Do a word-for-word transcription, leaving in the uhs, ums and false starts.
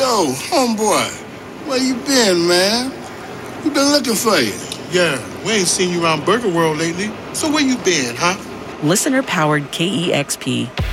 Yo, homeboy, where you been, man? We been looking for you. Yeah, we ain't seen you around Burger World lately. So where you been, huh? Listener-powered K E X P.